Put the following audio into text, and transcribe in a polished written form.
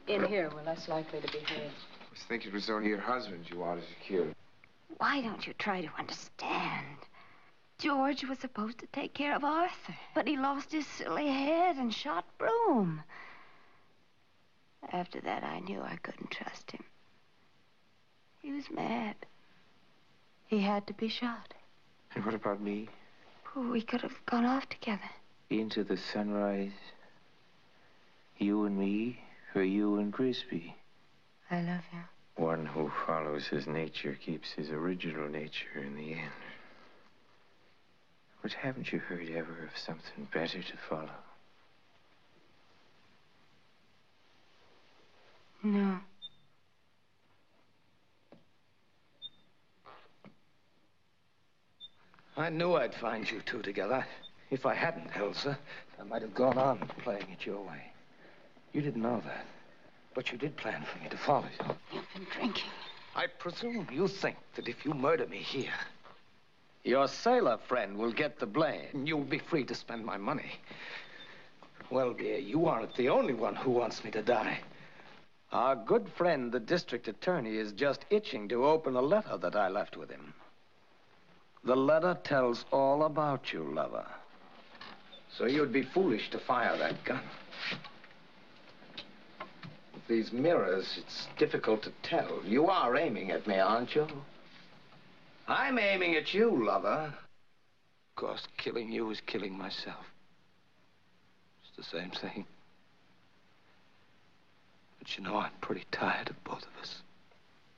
In here, we're less likely to be heard. I was thinking it was only your husband you wanted to kill. Why don't you try to understand? George was supposed to take care of Arthur, but he lost his silly head and shot Broom. After that, I knew I couldn't trust him. He was mad. He had to be shot. And what about me? Oh, we could have gone off together. Into the sunrise. You and me, or you and Grisby. I love you. One who follows his nature keeps his original nature in the end. But haven't you heard ever of something better to follow? No. I knew I'd find you two together. If I hadn't, Elsa, I might have gone on playing it your way. You didn't know that. But you did plan for me to follow you. You've been drinking. I presume you think that if you murder me here, Your sailor friend will get the blame. you'll be free to spend my money. Well, dear, you aren't the only one who wants me to die. Our good friend, the district attorney, is just itching to open a letter that I left with him. The letter tells all about you, lover. So you'd be foolish to fire that gun. With these mirrors, it's difficult to tell. You are aiming at me, aren't you? I'm aiming at you, lover. Of course, killing you is killing myself. It's the same thing. But you know, I'm pretty tired of both of us.